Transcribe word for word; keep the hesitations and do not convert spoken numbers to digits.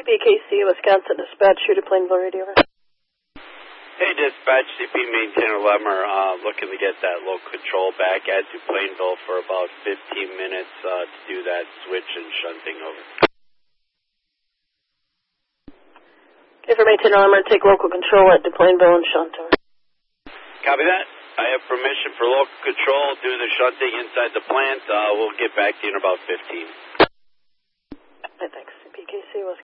P K C, Wisconsin Dispatch, shoot a Plainville radio. Hey, Dispatch, C P Maintainer Lemmer, uh, looking to get that local control back at to Plainville for about fifteen minutes uh, to do that switch and shunting over. Okay, for Maintainer Lemmer, take local control at DuPlainville and shunt over. Copy that. I have permission for local control, do the shunting inside the plant. Uh, we'll get back to you in about fifteen. Thanks. P K C, Wisconsin.